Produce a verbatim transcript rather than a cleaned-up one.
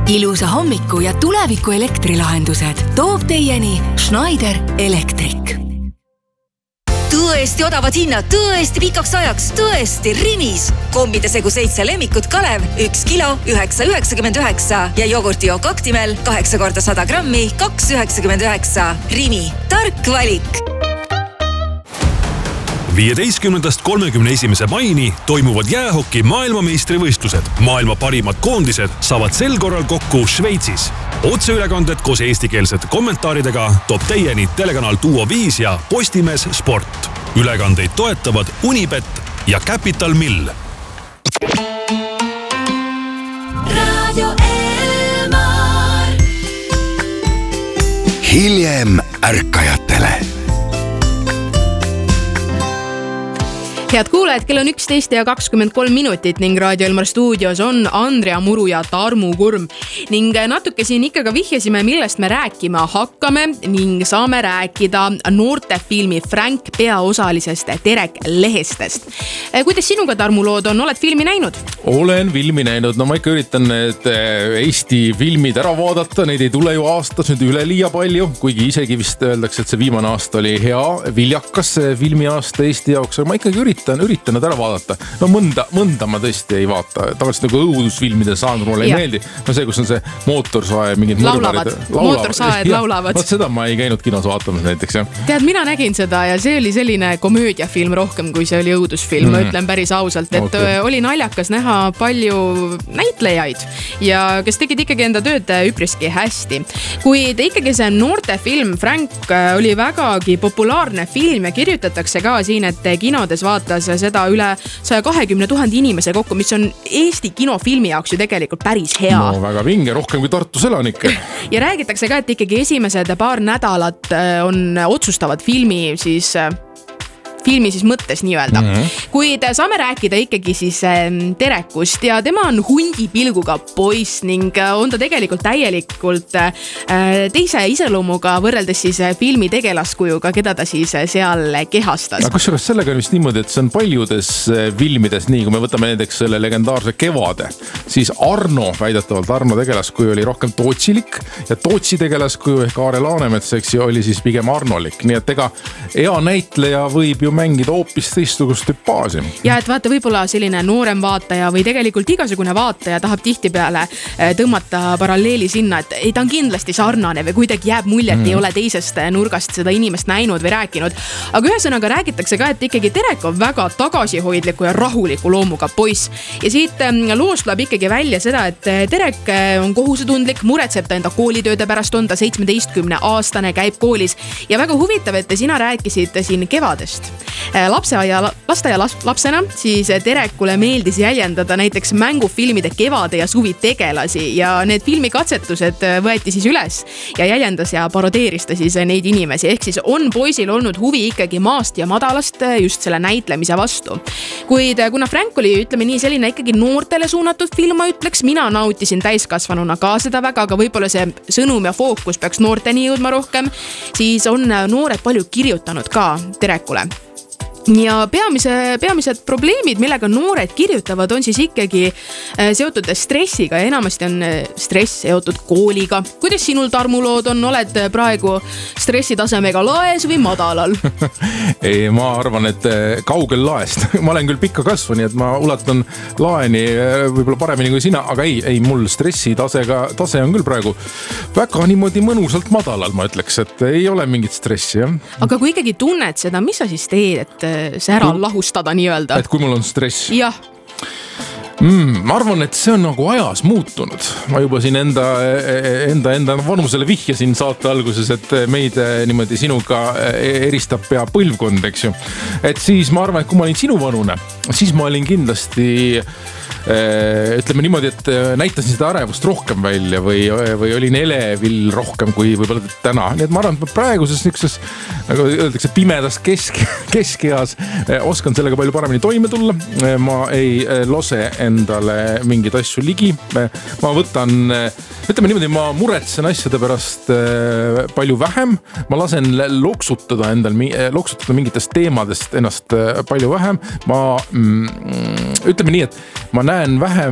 Ilusa hommiku ja tuleviku elektrilahendused toob teieni Schneider Electric. Tõesti odavad hinnad, tõesti pikaks ajaks, tõesti Rimis. Kombide segu seitse lemmikut Kalev, üks kilo, üheksa üheksakümmend üheksa ja jogurti Jok Optimal, kaheksa korda sada grammi, kaks üheksakümmend üheksa. Rimi, tark valik. viieteistkümnendast kolmekümne esimese maini toimuvad jäähoki maailmameistrivõistlused. Maailma parimad koondised saavad sel korral kokku Šveitsis. Otseülekanded koos eestikeelsete kommentaaridega toob teieni telekanal Duo viis ja Postimees Sport. Ülekandeid toetavad Unibet ja Capital Mill. Radio Elmar. Hiljem ärkajatele. Head kuulajad, kell on üksteist ja kakskümmend kolm minutit ning Radio Elmar stuudios on Andrea Muru ja Tarmu Kurm. Ning natuke siin ikka vihjasime, millest me rääkima hakkame ning saame rääkida noortefilmi Frank peaosalisest Derek Lehestest. Kuidas sinuga, Tarmu, lood on? Oled filmi näinud? Olen filmi näinud. No ma ikka üritan need Eesti filmid ära vaadata. Neid ei tule ju aastas nüüd üle liia palju, kuigi isegi vist öeldakse, et see viimane aasta oli hea, viljakas filmi aasta Eesti jaoks. Ma ikkagi üritan üritan nad ära vaadata. No mõnda, mõnda ma tõesti ei vaata. Tavaliselt nagu õudusfilmide saanud mulle ei ja. meeldi. No see, kus on see mootorsae mingid laulavad. Mootorsaed laulavad. Vaat seda ma ei käinud kinos vaatamas näiteks. Ja. Tead, mina nägin seda ja see oli selline komöödiafilm rohkem, kui see oli õudusfilm. Mm. Ma ütlen päris ausalt, et okay. oli naljakas näha palju näitlejaid ja kes tegid ikkagi enda tööd üpriski hästi. Kuid ikkagi see noortefilm Frank oli vägagi populaarne film ja kirjutatakse ka siin, et kinodes vaata seda üle saja kahekümne tuhande inimese kokku, mis on Eesti kinofilmi jaoks ju tegelikult päris hea. No väga vinge, rohkem kui Tartus elanikke. Ja räägitakse ka, et ikkagi esimesed paar nädalat on otsustavad filmi siis... filmi siis mõttes nii öelda. Mm-hmm. Kuid saame rääkida ikkagi siis Derekust ja tema on hundi pilguga poiss ning on ta tegelikult täielikult teise iseloomuga võrreldes siis filmi tegelaskujuga, keda ta siis seal kehastas. Aga kusjuures sellega on vist niimoodi, et see on paljudes filmides nii, kui me võtame näiteks selle legendaarse Kevade, siis Arno, väidetavalt Arno tegelaskuju oli rohkem tootsilik ja tootsi tegelaskuju ehk Aare Laanemets, eks ju, oli siis pigem Arnolik. Nii et ega hea näitleja võib ju mängida hoopis teistsugust tüppaasi. Ja et vaata, võib-olla selline noorem vaataja või tegelikult igasugune vaataja tahab tihtipeale tõmmata paralleeli sinna, et ei, ta on kindlasti sarnane või kuidagi jääb mulje, et mm. ei ole teisest nurgast seda inimest näinud või rääkinud. Aga ühesõnaga räägitakse ka, et ikkagi Derek on väga tagasihoidliku ja rahuliku loomuga poiss. Ja siit loost tuleb ikkagi välja seda, et Derek on kohusetundlik, muretseb ta enda koolitööde pärast, on ta seitsmeteistkümne aastane, käib koolis ja väga huvitav, et sina rääkisid siin Kevadest. Lapseaia, lasteaia lapsena siis Derekule meeldis jäljendada näiteks mängufilmide Kevade ja Suvi tegelasi ja need filmikatsetused võeti siis üles ja jäljendas ja parodeeris ta siis neid inimesi. Ehk siis on poisil olnud huvi ikkagi maast ja madalast just selle näitlemise vastu. Kuid kuna Frank oli, ütleme nii, selline ikkagi noortele suunatud film, ma ütleks, mina nautisin täiskasvanuna ka seda väga, aga võib-olla see sõnum ja fookus peaks noorteni jõudma rohkem, siis on noored palju kirjutanud ka Derekule. Ja peamise, peamised probleemid, millega noored kirjutavad, on siis ikkagi seotud stressiga ja enamasti on stress seotud kooliga. Kuidas sinul, Tarmu, lood on? Oled praegu stressitasemega laes või madalal? Ei, ma arvan, et kaugel laest. Ma olen küll pikka kasvu, nii et ma ulatan laeni võib-olla paremini kui sina, aga ei, ei mul stressitasega, tase on küll praegu väga niimoodi mõnusalt madalal, ma ütleks, et ei ole mingit stressi. Jah. Aga kui ikkagi tunned seda, mis sa siis teed, et see ära lahustada nii öelda? Et kui mul on stress? Jah. Mm, ma arvan, et see on nagu ajas muutunud. Ma juba siin enda, enda, enda vanusele vihjasin saate alguses, et meid niimoodi sinuga eristab pea põlvkond, eks ju. Et siis ma arvan, et kui ma olin sinu vanune, siis ma olin kindlasti ütleme niimoodi, et näitasin seda ärevust rohkem välja või, või olin elevil rohkem kui võib-olla täna. Nii et ma arvan, et praeguses niisuguses, nagu öeldakse, pimedas kesk, keskeas oskan sellega palju paremini toime tulla. Ma ei lose endale mingeid asju ligi. Ma võtan, ütleme niimoodi, ma muretsen asjade pärast palju vähem. Ma lasen loksutada endal, loksutada mingitest teemadest ennast palju vähem. Ma ütleme nii, et ma näen vähem